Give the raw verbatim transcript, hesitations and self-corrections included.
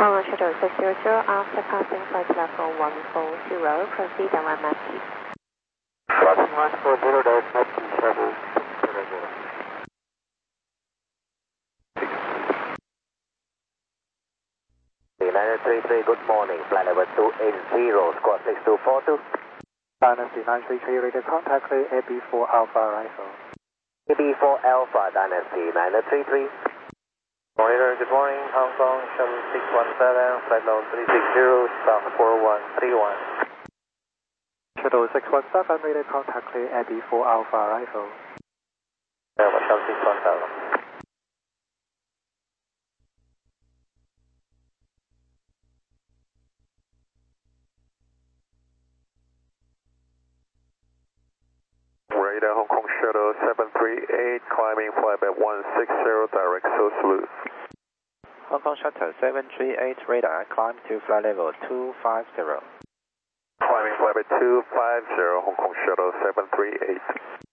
Hong Kong Shuttle six zero zero, after passing flight level one four zero, proceed and one Matthew. Crossing one four zero, there's Matthew Shuttle six zero zero. nine three three, good morning, flight level two eight zero, squawk six two four two. Dynasty nine three three, radio contact clear, A B four Alpha arrival. A B four Alpha, Dynasty nine three three. Monitor, good morning, Hong Kong Shuttle six one seven, flight level three six zero, stop four one three one. Shuttle six one seven, radio contact clear, A B four Alpha arrival. Alpha Shuttle six one seven. Radar Hong Kong Shuttle seven three eight, climbing flyback one six zero, direct so salute. Hong Kong Shuttle seven three eight radar, climb to flight level two five zero. Climbing flyback two five zero, Hong Kong Shuttle seven three eight.